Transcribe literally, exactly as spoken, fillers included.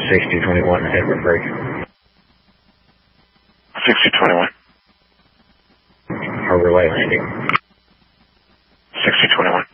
sixty twenty-one Edward Break. sixty twenty-one. Harbor Light Landing. sixty twenty-one.